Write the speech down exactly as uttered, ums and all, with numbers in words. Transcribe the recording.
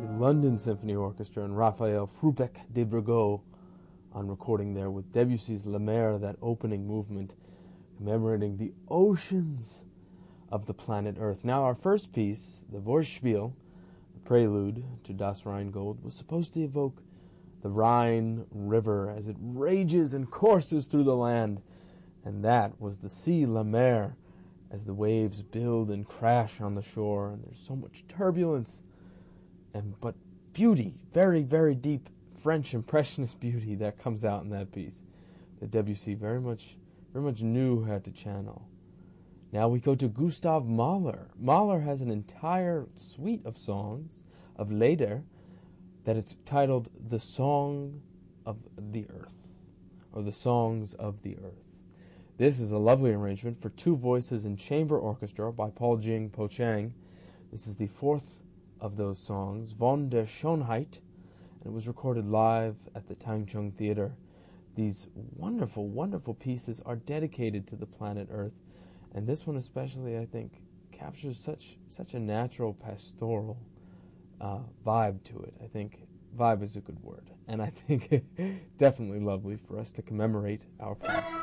London Symphony Orchestra and Raphael Frubec de Burgos on recording there with Debussy's La Mer, that opening movement commemorating the oceans of the planet Earth. Now, our first piece, the Vorspiel, the prelude to Das Rheingold, was supposed to evoke the Rhine River as it rages and courses through the land, and that was the sea La Mer as the waves build and crash on the shore, and there's so much turbulence, and but beauty, very, very deep French Impressionist beauty that comes out in that piece that Debussy very much, very much knew how to channel. Now we go to Gustav Mahler. Mahler has an entire suite of songs, of Lieder, that is titled The Song of the Earth, or The Songs of the Earth. This is a lovely arrangement for two voices and chamber orchestra by Paul Jing Po Chang. This is the fourth of those songs, Von der Schönheit, and it was recorded live at the Tangchung Theater. These wonderful, wonderful pieces are dedicated to the planet Earth, and this one especially, I think, captures such such a natural pastoral uh, vibe to it. I think vibe is a good word, and I think definitely lovely for us to commemorate our planet.